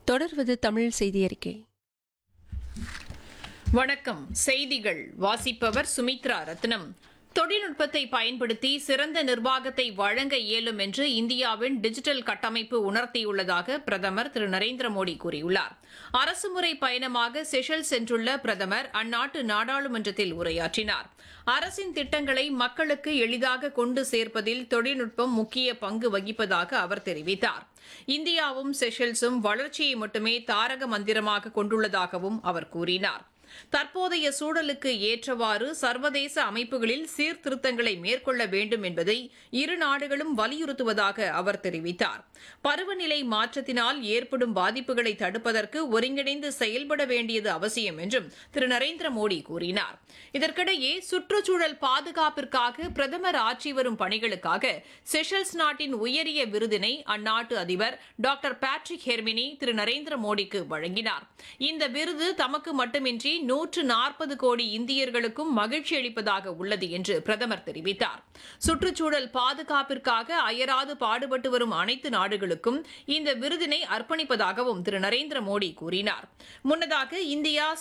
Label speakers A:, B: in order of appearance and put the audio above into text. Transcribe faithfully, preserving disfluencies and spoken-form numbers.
A: தொடர்வது தமிழ் செய்தி அறிக்கை.
B: வணக்கம். செய்திகள் வாசிப்பவர் சுமித்ரா ரத்னம். தொழில்நுட்பத்தை பயன்படுத்தி சிறந்த நிர்வாகத்தை வழங்க இயலும் என்று இந்தியாவின் டிஜிட்டல் கட்டமைப்பு உணர்த்தியுள்ளதாக பிரதமர் திரு நரேந்திர மோடி கூறியுள்ளார். அரசுமுறை பயணமாக செஷல்ஸ் சென்றுள்ள பிரதமர் அந்நாட்டு நாடாளுமன்றத்தில் உரையாற்றினார். அரசின் திட்டங்களை மக்களுக்கு எளிதாக கொண்டு சேர்ப்பதில் தொழில்நுட்பம் முக்கிய பங்கு வகிப்பதாக அவர் தெரிவித்தார். இந்தியாவும் செஷல்ஸும் வளர்ச்சியை மட்டுமே தாரக மந்திரமாக கொண்டுள்ளதாகவும் அவர் கூறினார். தற்போதைய சூழலுக்கு ஏற்றவாறு சர்வதேச அமைப்புகளில் சீர்திருத்தங்களை மேற்கொள்ள வேண்டும் என்பதை இரு நாடுகளும் வலியுறுத்துவதாக அவர் தெரிவித்தார். பருவநிலை மாற்றத்தினால் ஏற்படும் பாதிப்புகளை தடுப்பதற்கு ஒருங்கிணைந்து செயல்பட வேண்டியது அவசியம் என்றும் திரு நரேந்திர மோடி கூறினார். இதற்கிடையே சுற்றுச்சூழல் பாதுகாப்பிற்காக பிரதமர் ஆற்றி வரும் பணிகளுக்காக செஷல்ஸ் நாட்டின் உயரிய விருதினை அந்நாட்டு அதிபர் டாக்டர் பேட்ரிக் ஹெர்மினி திரு நரேந்திர மோடிக்கு வழங்கினார். இந்த விருது தமக்கு மட்டுமின்றி நூற்று நாற்பது கோடி இந்தியர்களுக்கும் மகிழ்ச்சி அளிப்பதாக உள்ளது என்று பிரதமர் தெரிவித்தார். சுற்றுச்சூழல் பாதுகாப்பிற்காக அயராது பாடுபட்டு வரும் அனைத்து நாடுகளுக்கும் இந்த விருதினை அர்ப்பணிப்பதாகவும் திரு நரேந்திர மோடி கூறினார். முன்னதாக இந்தியா